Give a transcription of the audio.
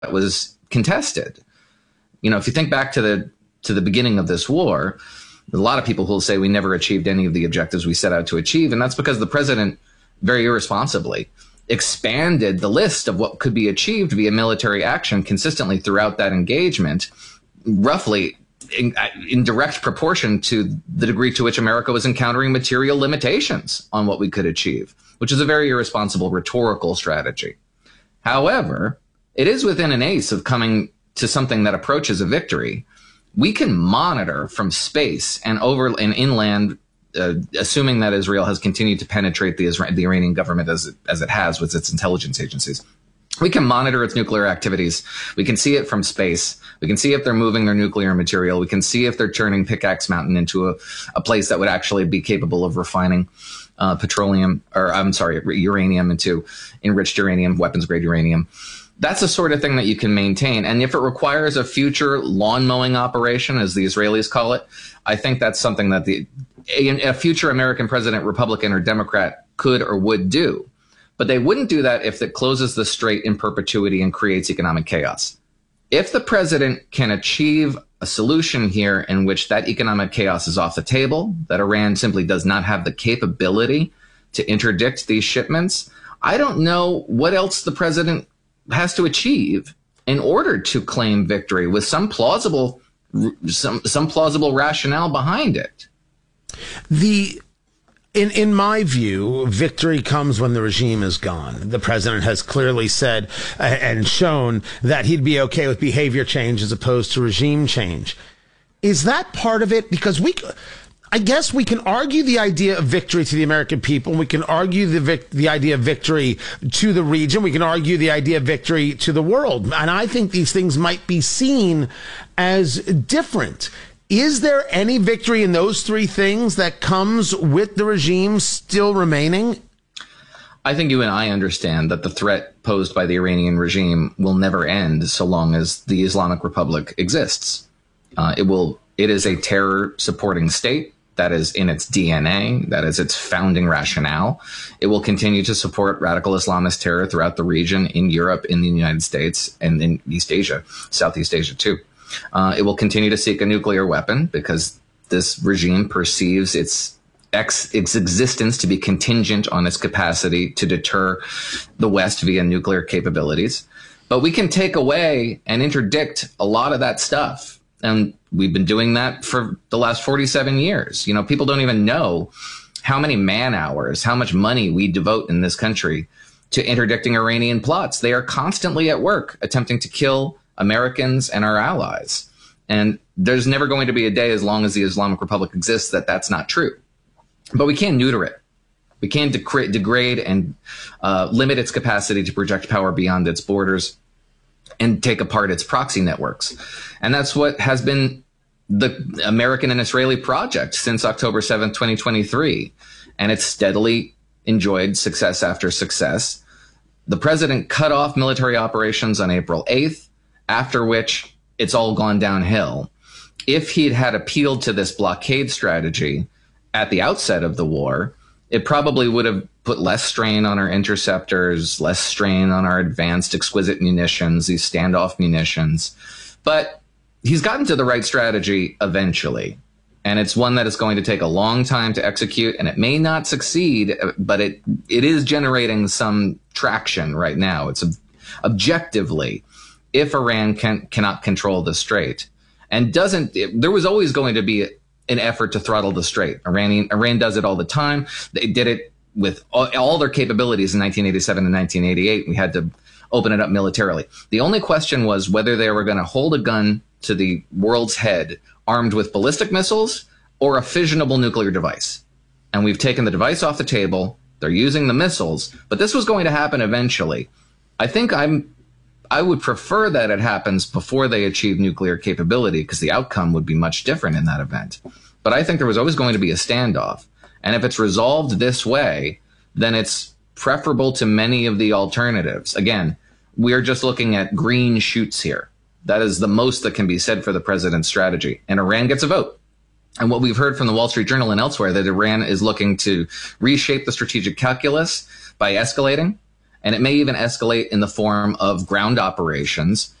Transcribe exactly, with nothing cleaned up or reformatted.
was contested. You know, if you think back to the to the beginning of this war, a lot of people who will say we never achieved any of the objectives we set out to achieve. And that's because the president very irresponsibly expanded the list of what could be achieved via military action consistently throughout that engagement, roughly in, in direct proportion to the degree to which America was encountering material limitations on what we could achieve, which is a very irresponsible rhetorical strategy. However, it is within an ace of coming to something that approaches a victory. We can monitor from space and over and inland, uh, assuming that Israel has continued to penetrate the, Isra- the Iranian government as it, as it has with its intelligence agencies. We can monitor its nuclear activities. We can see it from space. We can see if they're moving their nuclear material. We can see if they're turning Pickaxe Mountain into a, a place that would actually be capable of refining uh, petroleum, or I'm sorry, uranium into enriched uranium, weapons grade uranium. That's the sort of thing that you can maintain. And if it requires a future lawn mowing operation, as the Israelis call it, I think that's something that the a, a future American president, Republican or Democrat, could or would do. But they wouldn't do that if it closes the strait in perpetuity and creates economic chaos. If the president can achieve a solution here in which that economic chaos is off the table, that Iran simply does not have the capability to interdict these shipments, I don't know what else the president has to achieve in order to claim victory with some plausible some some plausible rationale behind it. The In in my view, victory comes when the regime is gone. The president has clearly said uh, and shown that he'd be okay with behavior change as opposed to regime change. Is that part of it? Because we, I guess we can argue the idea of victory to the American people. We can argue the vic- the idea of victory to the region. We can argue the idea of victory to the world. And I think these things might be seen as different. Is there any victory in those three things that comes with the regime still remaining? I think you and I understand that the threat posed by the Iranian regime will never end so long as the Islamic Republic exists. Uh, it will. It is a terror-supporting state. That is in its D N A. That is its founding rationale. It will continue to support radical Islamist terror throughout the region, in Europe, in the United States, and in East Asia, Southeast Asia too. Uh, it will continue to seek a nuclear weapon because this regime perceives its, ex, its existence to be contingent on its capacity to deter the West via nuclear capabilities. But we can take away and interdict a lot of that stuff. And we've been doing that for the last forty-seven years. You know, people don't even know how many man hours, how much money we devote in this country to interdicting Iranian plots. They are constantly at work attempting to kill Americans and our allies. And there's never going to be a day as long as the Islamic Republic exists that that's not true. But we can't neuter it. We can't dec- degrade and uh, limit its capacity to project power beyond its borders and take apart its proxy networks. And that's what has been the American and Israeli project since October seventh, twenty twenty-three. And it's steadily enjoyed success after success. The president cut off military operations on April eighth, after which it's all gone downhill. If he'd had appealed to this blockade strategy at the outset of the war, it probably would have put less strain on our interceptors, less strain on our advanced exquisite munitions, these standoff munitions. But he's gotten to the right strategy eventually. And it's one that is going to take a long time to execute, and it may not succeed, but it it is generating some traction right now. It's ob- objectively, if Iran can, cannot control the strait, and doesn't, it, there was always going to be an effort to throttle the strait. Iranian, Iran does it all the time. They did it with all, all their capabilities in nineteen eighty-seven and nineteen eighty-eight. We had to open it up militarily. The only question was whether they were going to hold a gun to the world's head armed with ballistic missiles or a fissionable nuclear device. And we've taken the device off the table. They're using the missiles, but this was going to happen eventually. I think I'm, I would prefer that it happens before they achieve nuclear capability, because the outcome would be much different in that event. But I think there was always going to be a standoff. And if it's resolved this way, then it's preferable to many of the alternatives. Again, we're just looking at green shoots here. That is the most that can be said for the president's strategy. And Iran gets a vote. And what we've heard from the Wall Street Journal and elsewhere, that Iran is looking to reshape the strategic calculus by escalating And it may even escalate in the form of ground operations